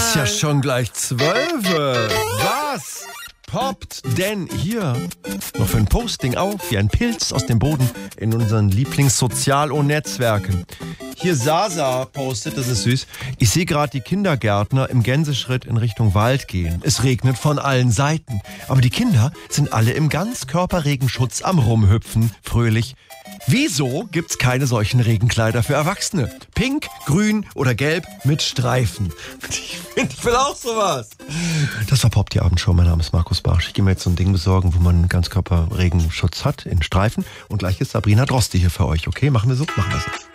Ist ja schon gleich 12. Was poppt denn hier noch für ein Posting auf wie ein Pilz aus dem Boden in unseren Lieblings-Sozial-O-Netzwerken? Hier Sasa postet, das ist süß. Ich sehe gerade die Kindergärtner im Gänseschritt in Richtung Wald gehen. Es regnet von allen Seiten. Aber die Kinder sind alle im Ganzkörperregenschutz am Rumhüpfen, fröhlich. Wieso gibt's keine solchen Regenkleider für Erwachsene? Pink, grün oder gelb mit Streifen. Ich will auch sowas. Das war Pop, die Abendshow. Mein Name ist Markus Barsch. Ich gehe mir jetzt so ein Ding besorgen, wo man einen Ganzkörperregenschutz hat in Streifen. Und gleich ist Sabrina Droste hier für euch. Okay, machen wir so? Machen wir so.